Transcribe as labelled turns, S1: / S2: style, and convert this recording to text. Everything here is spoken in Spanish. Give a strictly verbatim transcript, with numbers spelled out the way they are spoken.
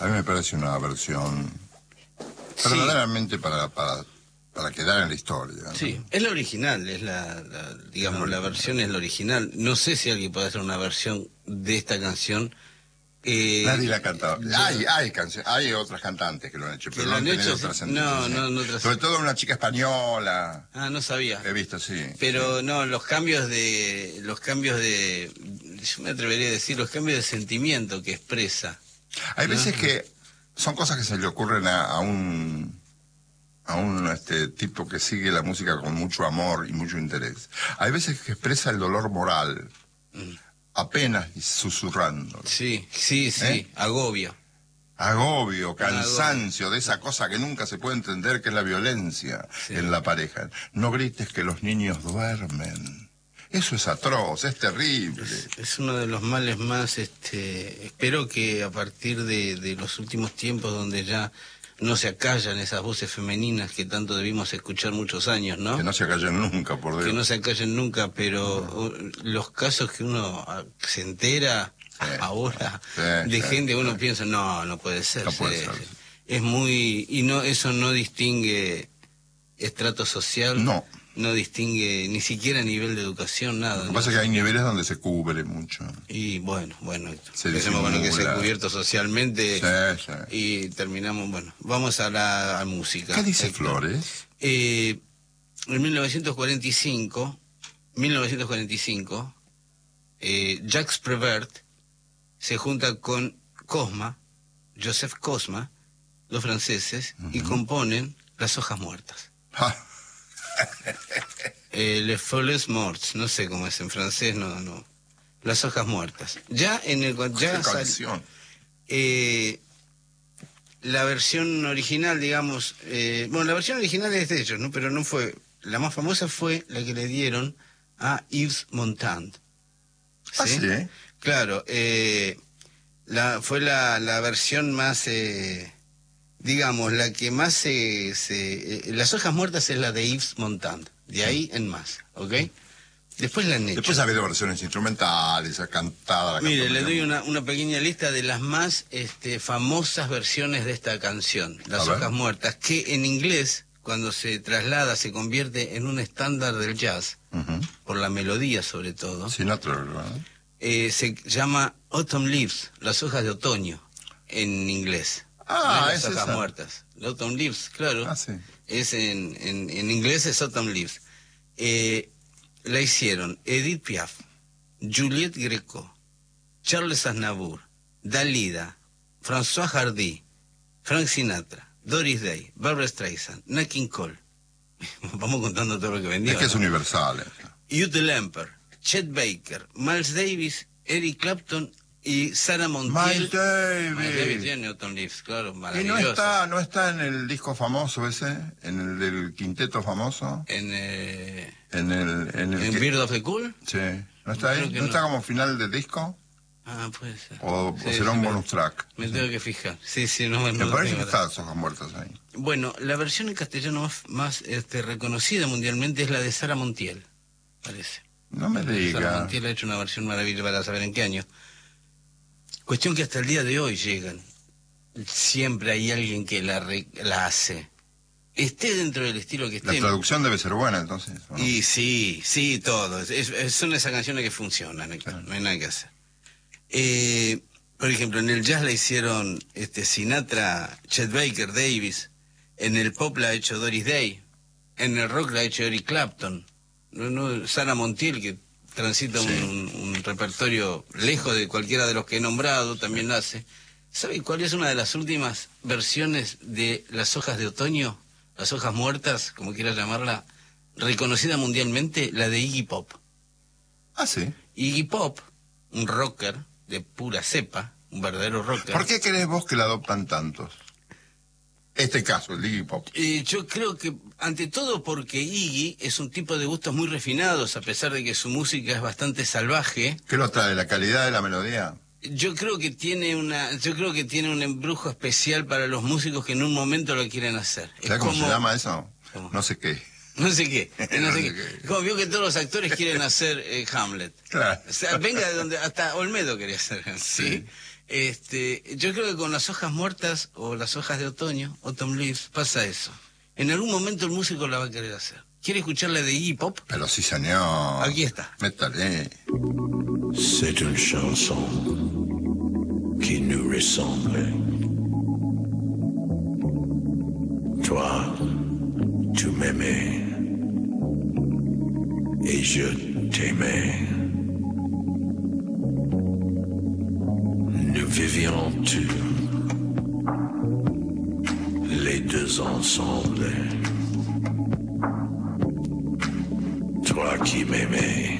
S1: A mí me parece una versión
S2: Sí.
S1: verdaderamente para, para, para quedar en la historia, ¿no?
S2: Sí, es la original, es la, la digamos, la versión es la original. No sé si alguien puede hacer una versión de esta canción. Eh,
S1: Nadie la ha cantado.
S2: ya-
S1: Hay, hay, cancio- hay otras cantantes que lo han hecho,
S2: ¿Que
S1: pero
S2: lo
S1: no han
S2: han
S1: tenido
S2: hecho? Sí.
S1: trascendencia.
S2: No,
S1: sí.
S2: no, no trascend-
S1: Sobre todo una chica española.
S2: Ah, no sabía.
S1: He visto, sí.
S2: Pero
S1: sí.
S2: no, los cambios de, los cambios de, yo me atrevería a decir, los cambios de sentimiento que expresa.
S1: Hay
S2: ¿no?
S1: veces que son cosas que se le ocurren a, a un a un este tipo que sigue la música con mucho amor y mucho interés. Hay veces que expresa el dolor moral,
S2: Mm.
S1: apenas susurrando.
S2: Sí, sí, sí,
S1: ¿Eh?
S2: agobio.
S1: Agobio, cansancio de esa cosa que nunca se puede entender, que es la violencia
S2: Sí.
S1: en la pareja. No grites que los niños duermen. Eso es atroz, es terrible.
S2: Es uno de los males más, este, espero que a partir de, de los últimos tiempos donde ya no se acallan esas voces femeninas que tanto debimos escuchar muchos años, ¿no?
S1: Que no se callen nunca, por Dios.
S2: Que no se acallen nunca, pero uh, los casos que uno ah, se entera
S1: Sí.
S2: ahora
S1: Sí,
S2: de
S1: sí,
S2: gente, uno
S1: sí.
S2: piensa, no, no puede ser.
S1: No puede
S2: se-
S1: ser.
S2: Es muy, y no, eso no distingue estrato social.
S1: No.
S2: No distingue ni siquiera nivel de educación, nada.
S1: Lo que
S2: ¿no?
S1: pasa es que hay niveles donde se cubre mucho.
S2: Y bueno, bueno,
S1: Se
S2: empecemos con lo que se ha
S1: disimula.
S2: cubierto socialmente
S1: Sí, sí.
S2: y terminamos, bueno, vamos a la a música.
S1: ¿Qué dice
S2: Héctor.
S1: Flores?
S2: Eh, en mil novecientos cuarenta y cinco, mil novecientos cuarenta y cinco, eh, Jacques Prévert se junta con Cosma, Joseph Cosma, los franceses, y
S1: Ujú.
S2: componen Las hojas muertas.
S1: Ja,
S2: Eh, Les Feuilles Mortes, no sé cómo es en francés, no, no. Las hojas muertas. Ya en el ya
S1: qué
S2: sal-
S1: canción.
S2: eh, la versión original, digamos, eh, bueno, la versión original es de ellos, ¿no? Pero no fue, la más famosa fue la que le dieron a Yves Montand.
S1: Ah, sí.
S2: Claro, eh, la, fue la, la versión más, eh, digamos, la que más se... se eh, Las hojas muertas es la de Yves Montand, de ahí en más, ¿ok? Después la han hecho.
S1: Después ha habido versiones instrumentales, ha cantado la
S2: Mire,
S1: cantó
S2: le
S1: muy
S2: doy
S1: bien.
S2: una, una pequeña lista de las más este, famosas versiones de esta canción, Las
S1: A ver.
S2: hojas muertas, que en inglés, cuando se traslada, se convierte en un estándar del jazz,
S1: Ujú.
S2: por la melodía sobre todo.
S1: Sinatra, ¿verdad?
S2: Eh, se llama Autumn Leaves, las hojas de otoño, en inglés.
S1: Ah,
S2: No es
S1: es
S2: las hojas
S1: esa.
S2: muertas. Autumn Leaves, claro.
S1: Ah, sí.
S2: Es en, en, en inglés es Autumn Leaves. Eh, la hicieron Edith Piaf, Juliette Greco, Charles Aznavour, Dalida, François Hardy, Frank Sinatra, Doris Day, Barbra Streisand, Nat King Cole. Vamos contando todo lo que vendió.
S1: Es que es
S2: ¿no?
S1: universal. eh.
S2: Hugh Lemper, Chet Baker, Miles Davis, Eric Clapton y Sarah Montiel.
S1: Miles Davis.
S2: Miles Davis tiene Autumn Leaves, claro,
S1: ¿Y
S2: maravilloso.
S1: no está, no está en el disco famoso ese? ¿En el del quinteto famoso?
S2: En, eh,
S1: En el... En, el
S2: en
S1: que-
S2: Beard of the Cool.
S1: Sí. ¿No está
S2: Creo
S1: ahí?
S2: que
S1: ¿No,
S2: no.
S1: está como final del disco?
S2: Ah, puede ser.
S1: ¿O, o
S2: Sí,
S1: será
S2: sí,
S1: un
S2: me-
S1: bonus track?
S2: Me tengo que fijar. Sí, sí, no, no
S1: Me
S2: lo
S1: parece
S2: tengo
S1: que
S2: ahora.
S1: está Las hojas muertas ahí.
S2: Bueno, la versión en castellano más, más este, reconocida mundialmente es la de Sarah Montiel, parece.
S1: No me
S2: Sarah
S1: diga.
S2: Montiel ha hecho una versión maravillosa para saber en qué año. Cuestión que hasta el día de hoy llegan. Siempre hay alguien que la, re- la hace. Esté dentro del estilo que
S1: La
S2: esté.
S1: traducción debe ser buena, entonces. ¿o no?
S2: Y sí, sí, todo. Es- es- son esas canciones que funcionan, Héctor,
S1: Claro.
S2: no hay nada que hacer. Eh, por ejemplo, en el jazz la hicieron este, Sinatra, Chet Baker, Davis. En el pop la ha hecho Doris Day. En el rock la ha hecho Eric Clapton. No, no, Sarah Montiel, que transita
S1: Sí.
S2: un, un repertorio lejos de cualquiera de los que he nombrado, también la hace. ¿Sabe cuál es una de las últimas versiones de Las hojas de otoño? Las hojas muertas, como quiera llamarla, reconocida mundialmente, la de Iggy Pop.
S1: Ah, sí.
S2: Iggy Pop, un rocker de pura cepa, un verdadero rocker.
S1: ¿Por qué crees vos que la adoptan tantos? Este caso, el Iggy Pop.
S2: Eh, yo creo que, ante todo, porque Iggy es un tipo de gustos muy refinados, a pesar de que su música es bastante salvaje.
S1: ¿Qué lo trae? ¿La calidad de la melodía?
S2: Yo creo que tiene una, yo creo que tiene un embrujo especial para los músicos que en un momento lo quieren hacer. Es
S1: ¿Sabes cómo
S2: como-
S1: se llama eso?
S2: ¿Cómo?
S1: No sé qué.
S2: No sé qué, no
S1: No
S2: sé
S1: sé
S2: qué.
S1: qué.
S2: Como vio que todos los actores quieren hacer eh, Hamlet.
S1: Claro.
S2: O sea, venga de donde, hasta Olmedo quería hacer, ¿sí?
S1: Sí.
S2: Este, yo creo que con las hojas muertas o las hojas de otoño, Autumn Leaves, pasa eso. En algún momento el músico la va a querer hacer. ¿Quiere escucharle de Iggy Pop?
S1: Pero sí, señor.
S2: Aquí está.
S1: Métale.
S3: C'est une chanson qui nous ressemble. Toi, tu m'aimais et je t'aimais. Nous vivions tous les deux ensemble. Toi qui m'aimais